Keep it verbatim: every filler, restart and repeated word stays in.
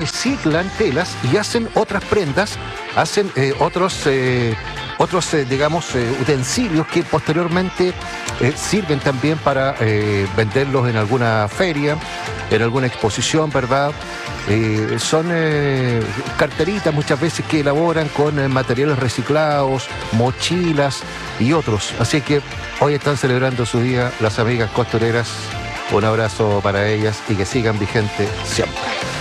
reciclan telas y hacen otras prendas, hacen eh, otros, eh, otros eh, digamos, eh, utensilios que posteriormente eh, sirven también para eh, venderlos en alguna feria, en alguna exposición, ¿verdad? Eh, son eh, carteritas muchas veces que elaboran con eh, materiales reciclados, mochilas y otros. Así que hoy están celebrando su día las amigas costureras. Un abrazo para ellas y que sigan vigentes siempre.